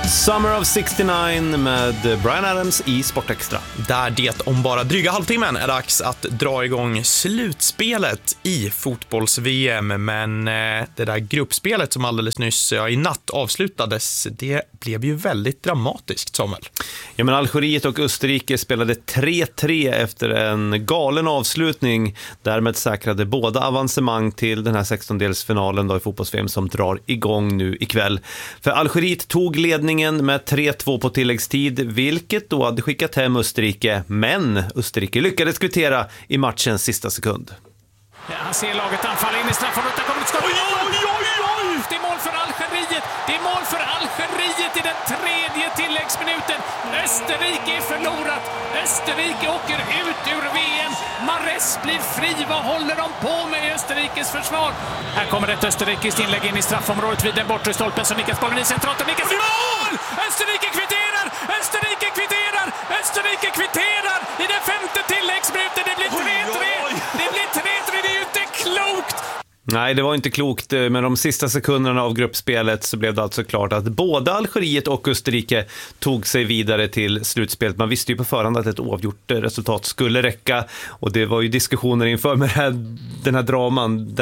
Summer of 69 med Bryan Adams i Sportextra. Där det om bara dryga halvtimmen är dags att dra igång slutspelet i fotbolls-VM. Men det där gruppspelet som alldeles nyss i natt avslutades, det blev ju väldigt dramatiskt, Samuel. Ja, men Algeriet och Österrike spelade 3-3 efter en galen avslutning. Därmed säkrade båda avancemang till den här 16-delsfinalen då i fotbolls-VM som drar igång nu ikväll. För Algeriet tog ledningen med 3-2 på tilläggstid, vilket då hade skickat hem Österrike, men Österrike lyckades kvittera i matchens sista sekund. Ja, han ser laget anfalla in i straffområdet, där kommer ett skott. Oj! Det är mål för Algeriet. Det är mål för Algeriet i den tredje tilläggsminuten. Österrike är förlorat. Österrike åker ut ur VM. Mahrez blir fri. Vad håller de på med i Österrikes försvar? Här kommer ett österrikiskt inlägg in i straffområdet vid den bortre stolpen som nickas bollen i centralt och nickas i mål! Österrike kvitterar! Österrike kvitterar! Österrike kvitterar i den femte tilläggsminuten. Det blir 3-3. Det blir 3-3. Det är ju inte klokt! Nej, det var inte klokt, men de sista sekunderna av gruppspelet så blev det alltså klart att både Algeriet och Österrike tog sig vidare till slutspelet. Man visste ju på förhand att ett oavgjort resultat skulle räcka, och det var ju diskussioner inför med den här draman,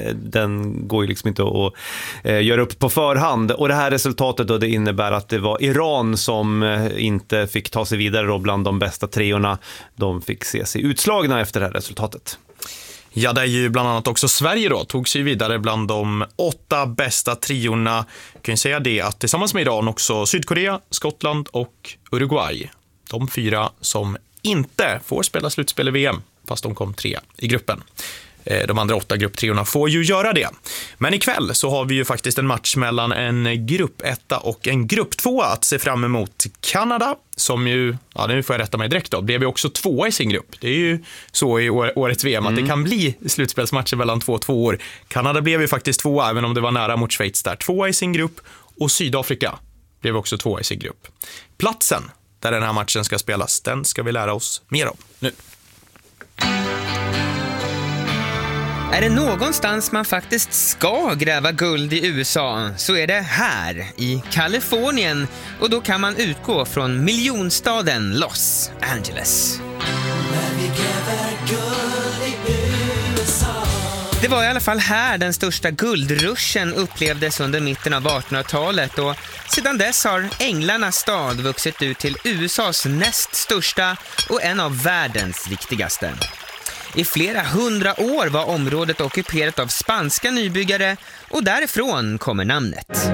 den går ju liksom inte att göra upp på förhand. Och det här resultatet då, det innebär att det var Iran som inte fick ta sig vidare då bland de bästa treorna. De fick se sig utslagna efter det här resultatet. Ja, det är ju bland annat också Sverige då, tog sig vidare bland de 8 bästa triorna. Jag kan ju säga det att tillsammans med Iran också Sydkorea, Skottland och Uruguay. De 4 som inte får spela slutspel i VM, fast de kom 3 i gruppen. De andra 8 grupptriorna får ju göra det. Men ikväll så har vi ju faktiskt en match mellan en grupp 1 och en grupp 2 att se fram emot. Kanada, som ju, ja, nu får jag rätta mig direkt då, blev ju också 2 i sin grupp. Det är ju så i årets VM att det kan bli slutspelsmatcher mellan 2 tvåor. Kanada blev ju faktiskt 2, även om det var nära mot Schweiz där. 2 i sin grupp, och Sydafrika blev också 2 i sin grupp. Platsen där den här matchen ska spelas, den ska vi lära oss mer om nu. Är det någonstans man faktiskt ska gräva guld i USA, så är det här i Kalifornien, och då kan man utgå från miljonstaden Los Angeles. Det var i alla fall här den största guldruschen upplevdes under mitten av 1800-talet, och sedan dess har Änglarnas stad vuxit ut till USAs näst största och en av världens viktigaste. I flera 100 år var området ockuperat av spanska nybyggare, och därifrån kommer namnet.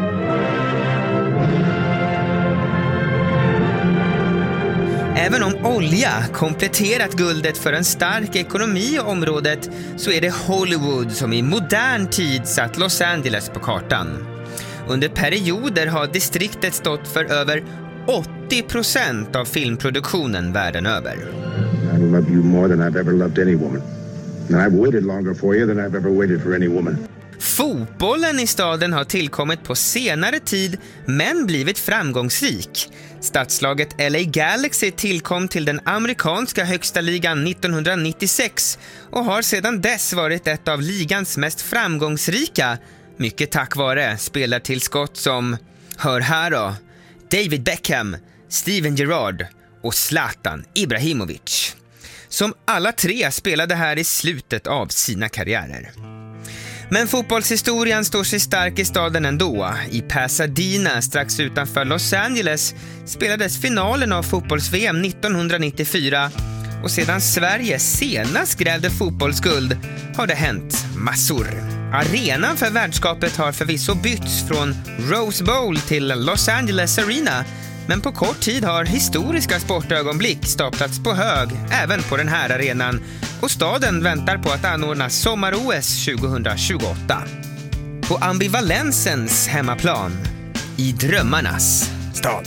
Även om olja kompletterat guldet för en stark ekonomi i området, så är det Hollywood som i modern tid satt Los Angeles på kartan. Under perioder har distriktet stått för över 80% av filmproduktionen världen över. I love you more than I've ever loved any woman. And I've waited longer for you than I've ever waited for any woman. Fotbollen i staden har tillkommit på senare tid, men blivit framgångsrik. Stadslaget LA Galaxy tillkom till den amerikanska högsta ligan 1996 och har sedan dess varit ett av ligans mest framgångsrika, mycket tack vare spelartillskott som, hör här då, David Beckham, Steven Gerrard och Zlatan Ibrahimovic, som alla 3 spelade här i slutet av sina karriärer. Men fotbollshistorien står sig stark i staden ändå. I Pasadena, strax utanför Los Angeles, spelades finalen av fotbolls-VM 1994, och sedan Sverige senast grävde fotbollsguld har det hänt massor. Arenan för värdskapet har förvisso bytts från Rose Bowl till Los Angeles Arena, men på kort tid har historiska sportögonblick staplats på hög även på den här arenan, och staden väntar på att anordna sommar-OS 2028. På ambivalensens hemmaplan, i drömmarnas stad.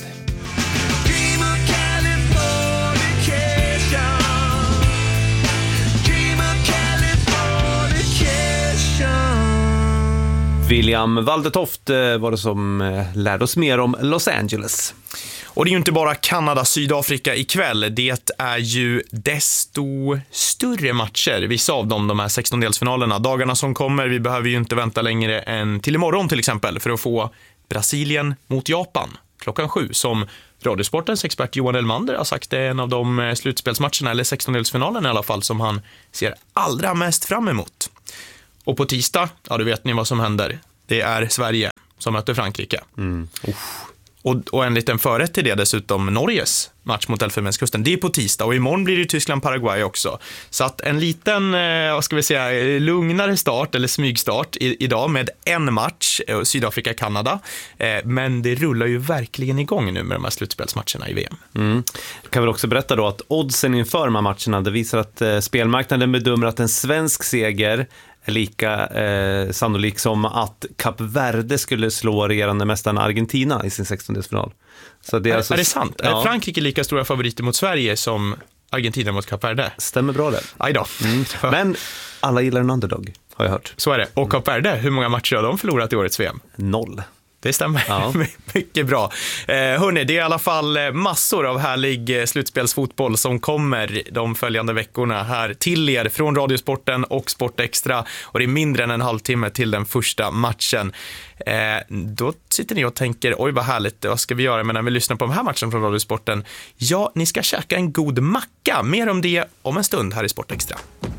William Waldetoft var det som lärde oss mer om Los Angeles. Och det är ju inte bara Kanada, Sydafrika ikväll. Det är ju desto större matcher, vissa av dem, de här 16-delsfinalerna. Dagarna som kommer, vi behöver ju inte vänta längre än till imorgon till exempel för att få Brasilien mot Japan klockan 7 som Radiosportens expert Johan Elmander har sagt är en av de slutspelsmatcherna, eller 16-delsfinalen i alla fall, som han ser allra mest fram emot. Och på tisdag, ja, då vet ni vad som händer. Det är Sverige som möter Frankrike. Och en liten förrätt till det dessutom, Norges match mot Elfenbenskusten. Det är på tisdag och imorgon blir det Tyskland-Paraguay också. Så att en liten, vad ska vi säga, lugnare start eller smygstart idag med en match, Sydafrika-Kanada. Men det rullar ju verkligen igång nu med de här slutspelsmatcherna i VM. Jag kan väl också berätta då att oddsen inför de här matcherna, det visar att spelmarknaden bedömer att en svensk seger är lika sannolik som att Kap Verde skulle slå regerande mästaren Argentina i sin 16-delsfinal. Så det är, alltså, är det sant? Ja. Är Frankrike lika stora favoriter mot Sverige som Argentina mot Kap Verde? Stämmer bra det. Aj då. Men alla gillar en underdog, har jag hört. Så är det. Och Kap Verde, hur många matcher har de förlorat i årets VM? 0. Det stämmer. Ja. Mycket bra. Hörrni, det är i alla fall massor av härlig slutspelsfotboll som kommer de följande veckorna här till er från Radiosporten och Sportextra. Och det är mindre än en halvtimme till den första matchen. Då sitter ni och tänker, oj vad härligt, vad ska vi göra när vi lyssnar på den här matchen från Radiosporten? Ja, ni ska käka en god macka. Mer om det om en stund här i Sportextra.